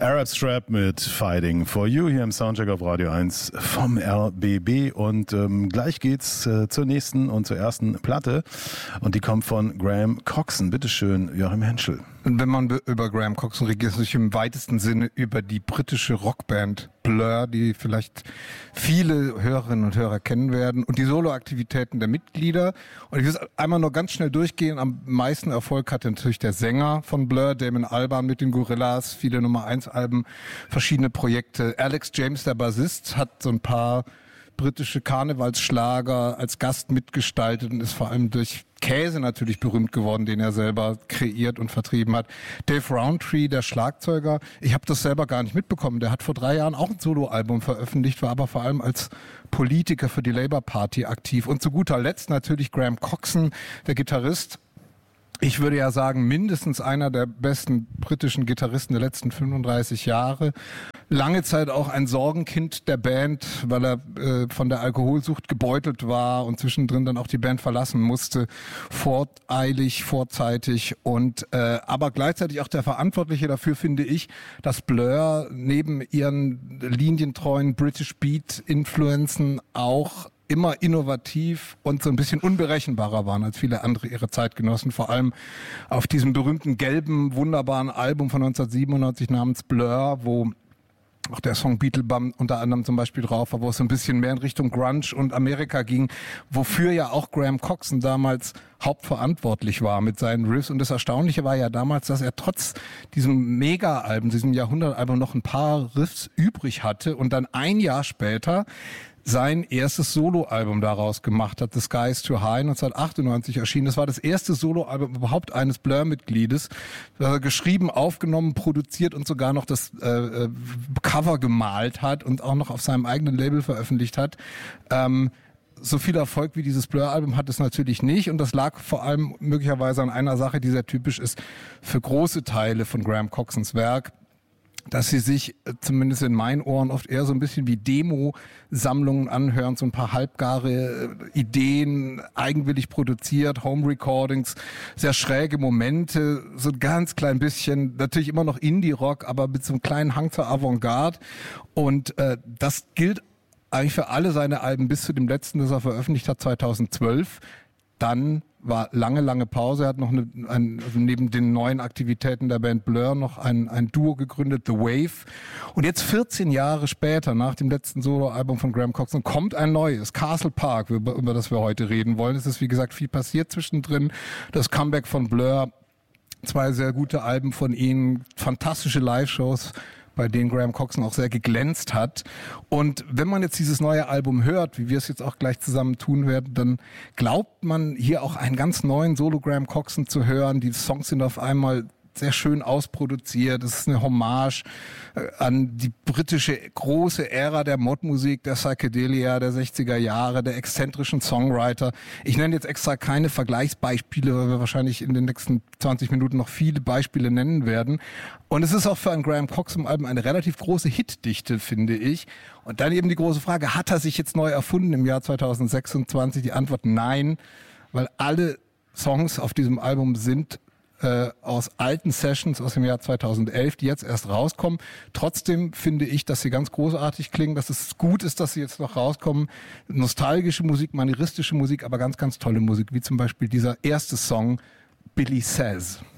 Arab Strap mit Fighting for You hier im Soundcheck auf Radio 1 vom RBB und gleich geht's zur nächsten und zur ersten Platte und die kommt von Graham Coxon. Bitteschön, Joachim Henschel. Wenn man über Graham Coxon redet, ist es im weitesten Sinne über die britische Rockband Blur, die vielleicht viele Hörerinnen und Hörer kennen werden, und die Soloaktivitäten der Mitglieder. Und ich will es einmal nur ganz schnell durchgehen. Am meisten Erfolg hatte natürlich der Sänger von Blur, Damon Albarn mit den Gorillaz, viele Nummer-1-Alben, verschiedene Projekte. Alex James, der Bassist, hat so ein paar britische Karnevalsschlager als Gast mitgestaltet und ist vor allem durch Käse natürlich berühmt geworden, den er selber kreiert und vertrieben hat. Dave Rowntree, der Schlagzeuger, ich habe das selber gar nicht mitbekommen, der hat vor 3 Jahren auch ein Soloalbum veröffentlicht, war aber vor allem als Politiker für die Labour Party aktiv. Und zu guter Letzt natürlich Graham Coxon, der Gitarrist. Ich würde ja sagen, mindestens einer der besten britischen Gitarristen der letzten 35 Jahre. Lange Zeit auch ein Sorgenkind der Band, weil er von der Alkoholsucht gebeutelt war und zwischendrin dann auch die Band verlassen musste. Voreilig, vorzeitig und aber gleichzeitig auch der Verantwortliche dafür, finde ich, dass Blur neben ihren linientreuen British Beat-Influenzen auch immer innovativ und so ein bisschen unberechenbarer waren als viele andere ihrer Zeitgenossen. Vor allem auf diesem berühmten gelben, wunderbaren Album von 1997 namens Blur, wo auch der Song Beetlebum unter anderem zum Beispiel drauf war, wo es so ein bisschen mehr in Richtung Grunge und Amerika ging, wofür ja auch Graham Coxon damals hauptverantwortlich war mit seinen Riffs. Und das Erstaunliche war ja damals, dass er trotz diesem Mega-Album, diesem Jahrhundertalbum noch ein paar Riffs übrig hatte und dann ein Jahr später sein erstes Soloalbum daraus gemacht hat, The Sky is Too High, 1998 erschienen. Das war das erste Soloalbum überhaupt eines Blur-Mitgliedes. Geschrieben, aufgenommen, produziert und sogar noch das Cover gemalt hat und auch noch auf seinem eigenen Label veröffentlicht hat. So viel Erfolg wie dieses Blur-Album hat es natürlich nicht, und das lag vor allem möglicherweise an einer Sache, die sehr typisch ist für große Teile von Graham Coxons Werk, dass sie sich zumindest in meinen Ohren oft eher so ein bisschen wie Demo-Sammlungen anhören, so ein paar halbgare Ideen, eigenwillig produziert, Home-Recordings, sehr schräge Momente, so ein ganz klein bisschen, natürlich immer noch Indie-Rock, aber mit so einem kleinen Hang zur Avantgarde, und das gilt eigentlich für alle seine Alben bis zu dem letzten, das er veröffentlicht hat, 2012. Dann war lange Pause. Er hat noch neben den neuen Aktivitäten der Band Blur noch ein Duo gegründet, The Wave. Und jetzt 14 Jahre später, nach dem letzten Soloalbum von Graham Coxon, kommt ein neues, Castle Park, über das wir heute reden wollen. Es ist, wie gesagt, viel passiert zwischendrin. Das Comeback von Blur, 2 sehr gute Alben von ihnen, fantastische Live-Shows, bei denen Graham Coxon auch sehr geglänzt hat. Und wenn man jetzt dieses neue Album hört, wie wir es jetzt auch gleich zusammen tun werden, dann glaubt man hier auch einen ganz neuen Solo Graham Coxon zu hören. Die Songs sind auf einmal sehr schön ausproduziert. Es ist eine Hommage an die britische große Ära der Modmusik, der Psychedelia der 60er Jahre, der exzentrischen Songwriter. Ich nenne jetzt extra keine Vergleichsbeispiele, weil wir wahrscheinlich in den nächsten 20 Minuten noch viele Beispiele nennen werden. Und es ist auch für ein Graham Coxon-Album eine relativ große Hitdichte, finde ich. Und dann eben die große Frage, hat er sich jetzt neu erfunden im Jahr 2026? Die Antwort nein, weil alle Songs auf diesem Album sind aus alten Sessions aus dem Jahr 2011, die jetzt erst rauskommen. Trotzdem finde ich, dass sie ganz großartig klingen, dass es gut ist, dass sie jetzt noch rauskommen. Nostalgische Musik, manieristische Musik, aber ganz tolle Musik, wie zum Beispiel dieser erste Song, Billy Says.